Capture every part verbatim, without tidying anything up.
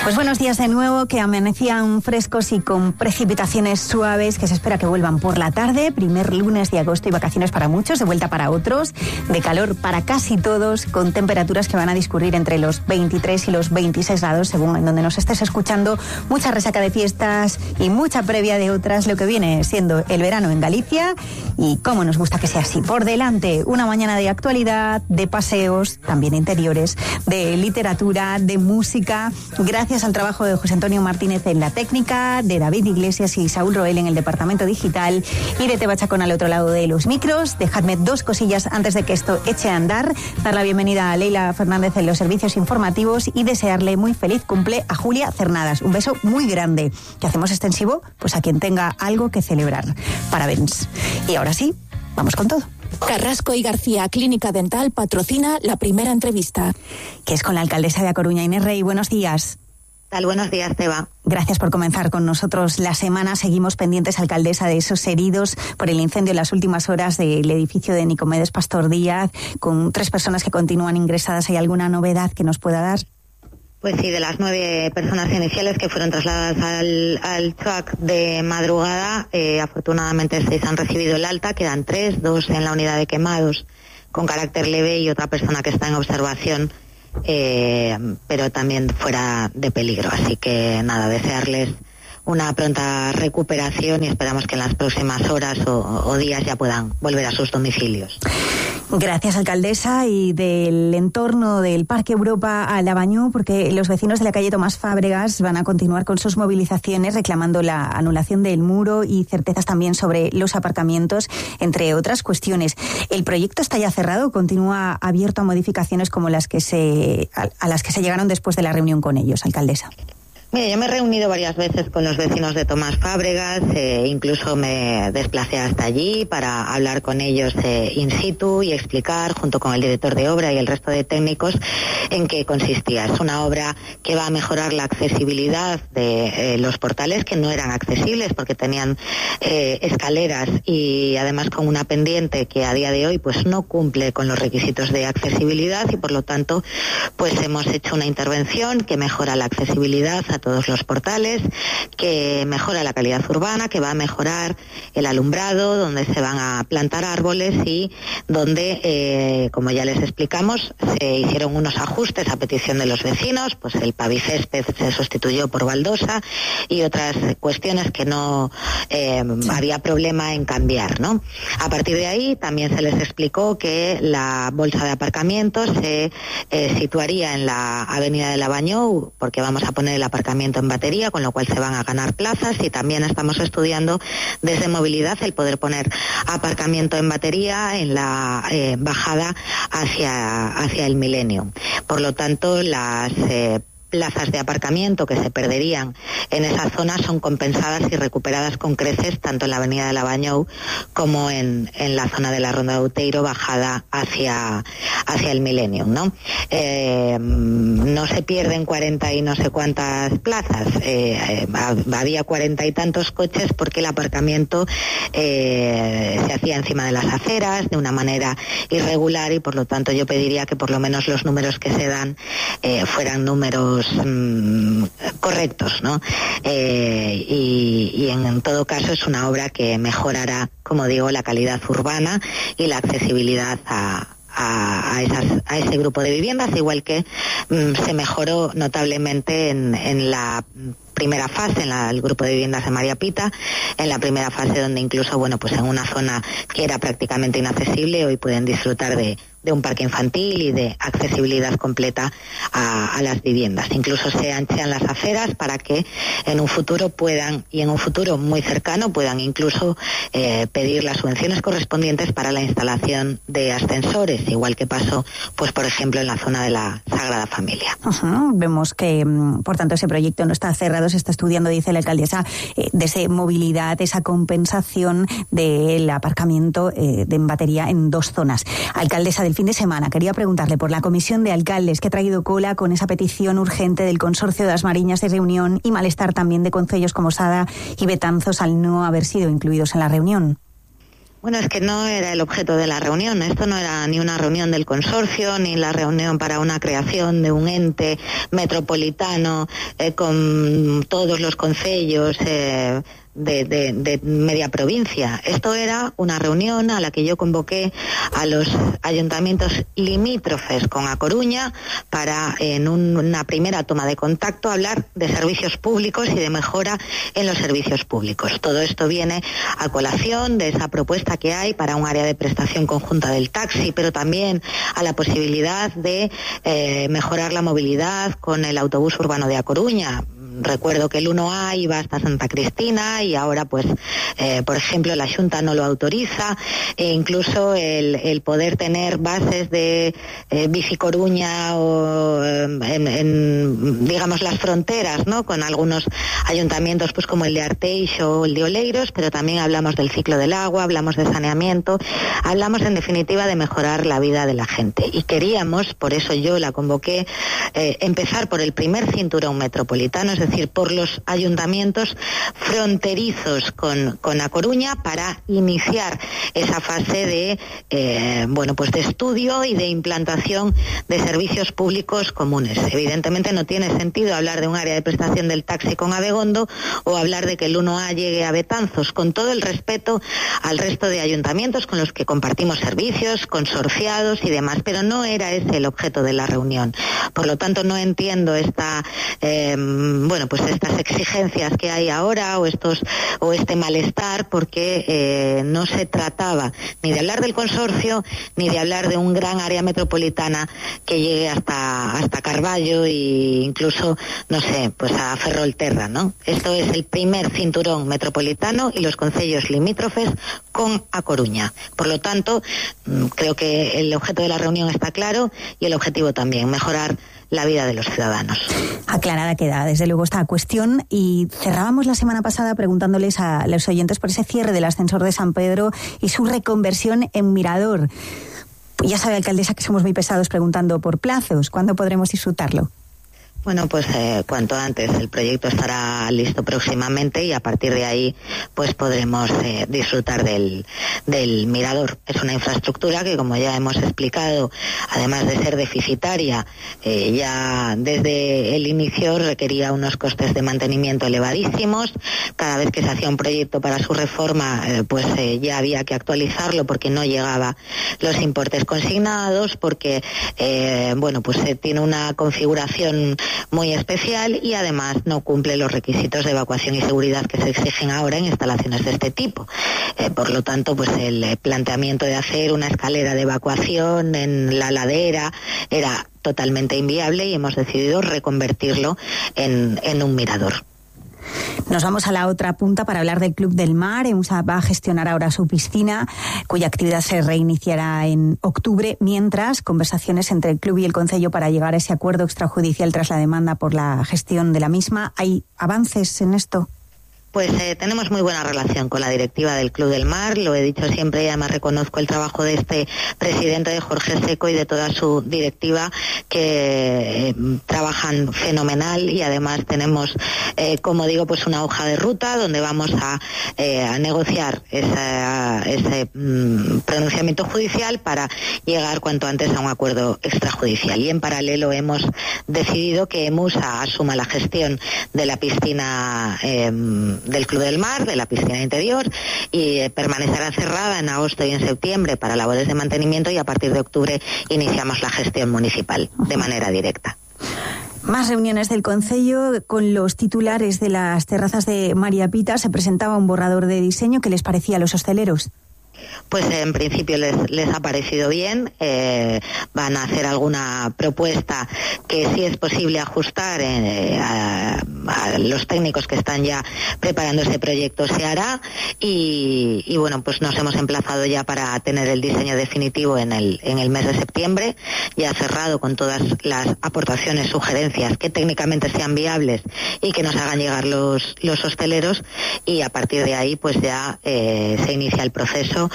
Pues buenos días de nuevo, que amanecían frescos y con precipitaciones suaves que se espera que vuelvan por la tarde. Primer lunes de agosto y vacaciones para muchos, de vuelta para otros, de calor para casi todos, con temperaturas que van a discurrir entre los veintitrés y los veintiséis grados, según en donde nos estés escuchando. Mucha resaca de fiestas y mucha previa de otras, lo que viene siendo el verano en Galicia. Y cómo nos gusta que sea así. Por delante, una mañana de actualidad, de paseos, también interiores, de literatura, de música. Gracias al trabajo de José Antonio Martínez en la técnica, de David Iglesias y Saúl Roel en el departamento digital y de Teba Chacón al otro lado de los micros. Dejadme dos cosillas antes de que esto eche a andar. Dar la bienvenida a Leila Fernández en los servicios informativos y desearle muy feliz cumple a Julia Cernadas. Un beso muy grande que hacemos extensivo pues a quien tenga algo que celebrar. Parabéns. Y ahora sí, vamos con todo. Carrasco y García Clínica Dental patrocina la primera entrevista, que es con la alcaldesa de A Coruña, Inés Rey. Buenos días. Tal, buenos días, Teba. Gracias por comenzar con nosotros la semana. Seguimos pendientes, alcaldesa, de esos heridos por el incendio en las últimas horas del edificio de Nicomedes Pastor Díaz, con tres personas que continúan ingresadas. ¿Hay alguna novedad que nos pueda dar? Pues sí, de las nueve personas iniciales que fueron trasladadas al, al C H U A C de madrugada, eh, afortunadamente seis han recibido el alta, quedan tres, dos en la unidad de quemados con carácter leve y otra persona que está en observación, eh, pero también fuera de peligro. Así que nada, desearles una pronta recuperación y esperamos que en las próximas horas o, o días ya puedan volver a sus domicilios. Gracias, alcaldesa. Y del entorno del Parque Europa a Lavañú, porque los vecinos de la calle Tomás Fábregas van a continuar con sus movilizaciones reclamando la anulación del muro y certezas también sobre los aparcamientos, entre otras cuestiones. ¿El proyecto está ya cerrado o continúa abierto a modificaciones como las que se a, a las que se llegaron después de la reunión con ellos, alcaldesa? Mira, yo me he reunido varias veces con los vecinos de Tomás Fábregas, eh, incluso me desplacé hasta allí para hablar con ellos eh, in situ y explicar, junto con el director de obra y el resto de técnicos, en qué consistía. Es una obra que va a mejorar la accesibilidad de eh, los portales, que no eran accesibles porque tenían eh, escaleras y además con una pendiente que a día de hoy pues no cumple con los requisitos de accesibilidad, y por lo tanto pues hemos hecho una intervención que mejora la accesibilidad a todos los portales, que mejora la calidad urbana, que va a mejorar el alumbrado, donde se van a plantar árboles y donde, eh, como ya les explicamos, se hicieron unos ajustes a petición de los vecinos, pues el pavicésped se sustituyó por baldosa y otras cuestiones que no eh, había problema en cambiar, ¿no? A partir de ahí también se les explicó que la bolsa de aparcamientos se eh, situaría en la avenida de Lavañou, porque vamos a poner el aparcamiento en batería, con lo cual se van a ganar plazas, y también estamos estudiando desde movilidad el poder poner aparcamiento en batería en la eh, bajada hacia, hacia el Milenio. Por lo tanto, las eh, plazas de aparcamiento que se perderían en esa zona son compensadas y recuperadas con creces tanto en la avenida de Lavañou como en, en la zona de la Ronda de Outeiro, bajada hacia, hacia el Millennium, ¿no? Eh, no se pierden cuarenta y no sé cuántas plazas, eh, había cuarenta y tantos coches porque el aparcamiento eh, se hacía encima de las aceras de una manera irregular, y por lo tanto yo pediría que por lo menos los números que se dan eh, fueran números Mm, correctos, ¿no? Eh, y, y en, en todo caso es una obra que mejorará, como digo, la calidad urbana y la accesibilidad a A, a, esas, a ese grupo de viviendas, igual que mm, se mejoró notablemente en, en la primera fase, en la, el grupo de viviendas de María Pita, en la primera fase donde incluso, bueno, pues en una zona que era prácticamente inaccesible, hoy pueden disfrutar de, de un parque infantil y de accesibilidad completa a, a las viviendas. Incluso se anchean las aceras para que en un futuro puedan, y en un futuro muy cercano, puedan incluso eh, pedir las subvenciones correspondientes para la instalación de ascensores, igual que pasó, pues por ejemplo, en la zona de la Sagrada Familia. Uh-huh. Vemos que, por tanto, ese proyecto no está cerrado, se está estudiando, dice la alcaldesa, eh, de esa movilidad, esa compensación del aparcamiento eh, de en batería en dos zonas. Alcaldesa, del fin de semana quería preguntarle por la comisión de alcaldes que ha traído cola con esa petición urgente del Consorcio de las Mariñas de reunión y malestar también de concellos como Sada y Betanzos al no haber sido incluidos en la reunión. Bueno, es que no era el objeto de la reunión. Esto no era ni una reunión del consorcio, ni la reunión para una creación de un ente metropolitano eh, con todos los concellos eh, De, de, de media provincia. Esto era una reunión a la que yo convoqué a los ayuntamientos limítrofes con A Coruña para, en un, una primera toma de contacto, hablar de servicios públicos y de mejora en los servicios públicos. Todo esto viene a colación de esa propuesta que hay para un área de prestación conjunta del taxi, pero también a la posibilidad de eh, mejorar la movilidad con el autobús urbano de A Coruña. Recuerdo que el uno A iba hasta Santa Cristina y ahora, pues, eh, por ejemplo, la Xunta no lo autoriza, e incluso el, el poder tener bases de eh, Bici Coruña o eh, en, en, digamos, las fronteras, ¿no?, con algunos ayuntamientos, pues como el de Arteixo o el de Oleiros, pero también hablamos del ciclo del agua, hablamos de saneamiento, hablamos en definitiva de mejorar la vida de la gente. Y queríamos, por eso yo la convoqué, eh, empezar por el primer cinturón metropolitano, es decir, por los ayuntamientos fronterizos con, con A Coruña, para iniciar esa fase de, eh, bueno, pues de estudio y de implantación de servicios públicos comunes. Evidentemente no tiene sentido hablar de un área de prestación del taxi con Abegondo o hablar de que el uno A llegue a Betanzos, con todo el respeto al resto de ayuntamientos con los que compartimos servicios, consorciados y demás, pero no era ese el objeto de la reunión. Por lo tanto, no entiendo esta, eh, bueno, pues estas exigencias que hay ahora o estos o este malestar, porque eh, no se trataba ni de hablar del consorcio ni de hablar de un gran área metropolitana que llegue hasta hasta Carballo e incluso, no sé, pues a Ferrolterra, ¿no? Esto es el primer cinturón metropolitano y los concellos limítrofes con A Coruña. Por lo tanto, creo que el objeto de la reunión está claro y el objetivo también, mejorar la vida de los ciudadanos. Aclarada queda, desde luego, esta cuestión, y cerrábamos la semana pasada preguntándoles a los oyentes por ese cierre del ascensor de San Pedro y su reconversión en mirador. Ya sabe, alcaldesa, que somos muy pesados preguntando por plazos. ¿Cuándo podremos disfrutarlo? Bueno, pues eh, cuanto antes. El proyecto estará listo próximamente y a partir de ahí pues podremos eh, disfrutar del, del mirador. Es una infraestructura que, como ya hemos explicado, además de ser deficitaria, eh, ya desde el inicio requería unos costes de mantenimiento elevadísimos. Cada vez que se hacía un proyecto para su reforma, eh, pues eh, ya había que actualizarlo porque no llegaba los importes consignados, porque eh, bueno, pues eh, tiene una configuración muy especial y además no cumple los requisitos de evacuación y seguridad que se exigen ahora en instalaciones de este tipo. Eh, por lo tanto, pues el planteamiento de hacer una escalera de evacuación en la ladera era totalmente inviable y hemos decidido reconvertirlo en, en un mirador. Nos vamos a la otra punta para hablar del Club del Mar. EMUSA va a gestionar ahora su piscina, cuya actividad se reiniciará en octubre, mientras conversaciones entre el club y el concello para llegar a ese acuerdo extrajudicial tras la demanda por la gestión de la misma. ¿Hay avances en esto? Pues eh, tenemos muy buena relación con la directiva del Club del Mar, lo he dicho siempre y además reconozco el trabajo de este presidente, de Jorge Seco, y de toda su directiva, que eh, trabajan fenomenal, y además tenemos, eh, como digo, pues una hoja de ruta donde vamos a, eh, a negociar esa, ese mm, pronunciamiento judicial para llegar cuanto antes a un acuerdo extrajudicial. Y en paralelo hemos decidido que EMUSA asuma la gestión de la piscina eh, del Club del Mar, de la piscina interior, y eh, permanecerá cerrada en agosto y en septiembre para labores de mantenimiento, y a partir de octubre iniciamos la gestión municipal de manera directa. Más reuniones del concello con los titulares de las terrazas de María Pita. Se presentaba un borrador de diseño. ¿Qué les parecía a los hosteleros? Pues en principio les, les ha parecido bien. Eh, van a hacer alguna propuesta que, si es posible, ajustar eh, a, a los técnicos que están ya preparando ese proyecto, se hará, y, y bueno, pues nos hemos emplazado ya para tener el diseño definitivo en el, en el mes de septiembre, ya cerrado con todas las aportaciones, sugerencias que técnicamente sean viables y que nos hagan llegar los, los hosteleros, y a partir de ahí pues ya eh, se inicia el proceso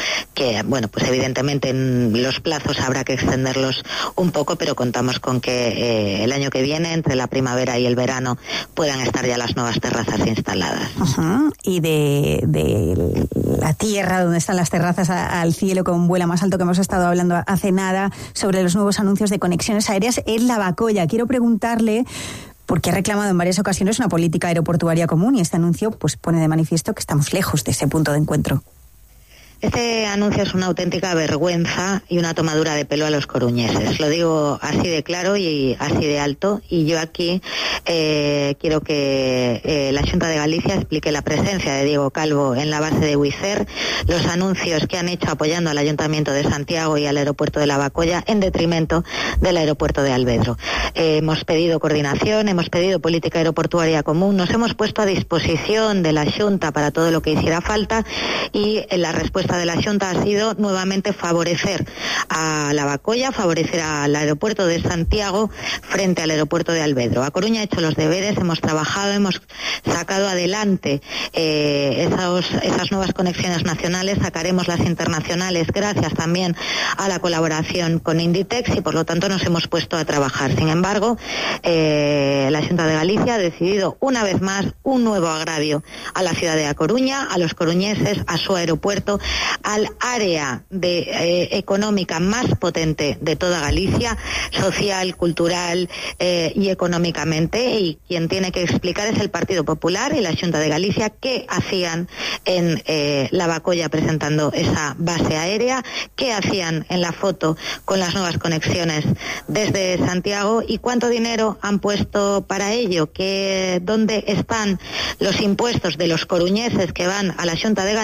que, bueno, pues evidentemente en los plazos habrá que extenderlos un poco, pero contamos con que eh, el año que viene, entre la primavera y el verano, puedan estar ya las nuevas terrazas instaladas. Uh-huh. Y de, de la tierra donde están las terrazas a, al cielo con vuela más alto, que hemos estado hablando hace nada sobre los nuevos anuncios de conexiones aéreas, es Lavacolla. Quiero preguntarle, porque ha reclamado en varias ocasiones una política aeroportuaria común, y este anuncio pues pone de manifiesto que estamos lejos de ese punto de encuentro. Este anuncio es una auténtica vergüenza y una tomadura de pelo a los coruñeses. Lo digo así de claro y así de alto. Y yo aquí eh, quiero que eh, la Xunta de Galicia explique la presencia de Diego Calvo en la base de Wizz Air, los anuncios que han hecho apoyando al Ayuntamiento de Santiago y al aeropuerto de Lavacolla en detrimento del aeropuerto de Alvedro. Eh, hemos pedido coordinación, hemos pedido política aeroportuaria común, nos hemos puesto a disposición de la Xunta para todo lo que hiciera falta, y en la respuesta de la Xunta ha sido nuevamente favorecer a Lavacolla, favorecer al aeropuerto de Santiago frente al aeropuerto de Alvedro. A Coruña ha hecho los deberes, hemos trabajado, hemos sacado adelante eh, esos, esas nuevas conexiones nacionales, sacaremos las internacionales gracias también a la colaboración con Inditex, y por lo tanto nos hemos puesto a trabajar. Sin embargo, eh, la Xunta de Galicia ha decidido una vez más un nuevo agravio a la ciudad de A Coruña, a los coruñeses, a su aeropuerto, al área de, eh, económica más potente de toda Galicia, social, cultural eh, y económicamente, y quien tiene que explicar es el Partido Popular y la Xunta de Galicia qué hacían en eh, Lavacolla presentando esa base aérea, qué hacían en la foto con las nuevas conexiones desde Santiago y cuánto dinero han puesto para ello, que dónde están los impuestos de los coruñeses que van a la Xunta de Galicia